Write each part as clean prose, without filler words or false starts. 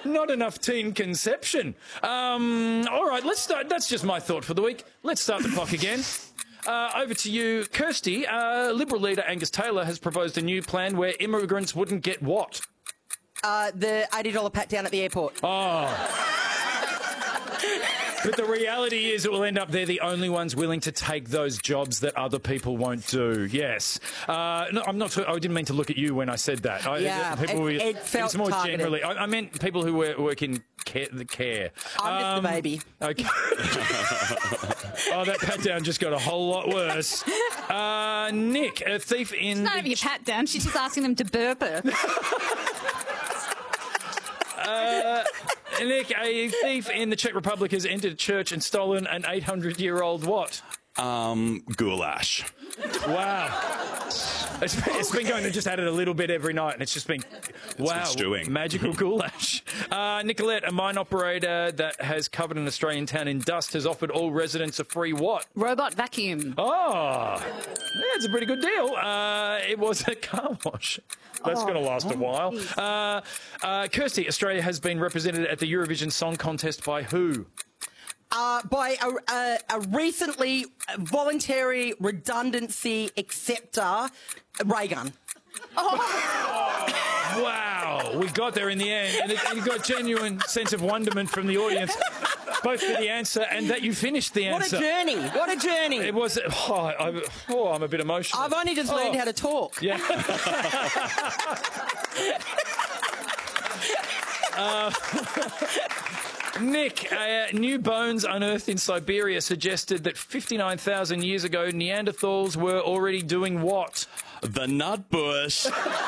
Not enough teen conception. All right, let's start. That's just my thought for the week. Let's start the clock again. Over to you, Kirsty. Liberal leader Angus Taylor has proposed a new plan where immigrants wouldn't get what? The $80 pat down at the airport. Oh. But the reality is it will end up they're the only ones willing to take those jobs that other people won't do. Yes. No, I'm not. I didn't mean to look at you when I said that. It felt it's more targeted. generally. I meant people who work in care. I'm just the baby. Okay. Oh, that pat down just got a whole lot worse. Nick, a thief in. It's not even a pat down. She's just asking them to burp her. Nick, a thief in the Czech Republic has entered a church and stolen an 800-year-old what? Goulash. Wow. It's been going to just add it a little bit every night, and it's just been, wow, stewing. Magical goulash. Nicolette, a mine operator that has covered an Australian town in dust, has offered all residents a free what? Robot vacuum. Oh, that's a pretty good deal. It was a car wash. That's going to last a while. Kirsty, Australia has been represented at the Eurovision Song Contest by who? By a recently voluntary redundancy acceptor, Reagan. Wow, we got there in the end, and you got genuine sense of wonderment from the audience, both for the answer and that you finished the answer. What a journey! What a journey! It was. I'm a bit emotional. I've only just learned how to talk. Yeah. Nick, new bones unearthed in Siberia suggested that 59,000 years ago, Neanderthals were already doing what? The nut bush.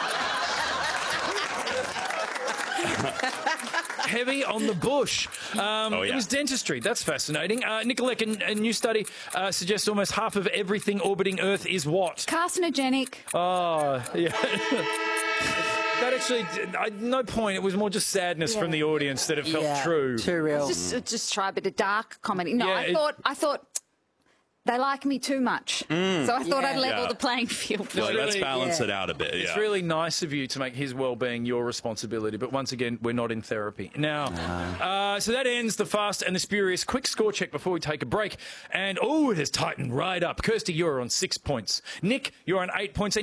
Heavy on the bush. It was dentistry. That's fascinating. Nicolette, a new study suggests almost half of everything orbiting Earth is what? Carcinogenic. Oh, yeah. That actually, no point. It was more just sadness from the audience that it felt true. Too real. Just try a bit of dark comedy. No, Yeah, I thought they like me too much, so I thought I'd level the playing field. Let's balance it out a bit. It's really nice of you to make his well-being your responsibility, but once again, we're not in therapy. Now, so that ends the Fast and the Spurious. Quick score check before we take a break. And, it has tightened right up. Kirsty, you're on 6 points. Nick, you're on 8 points. And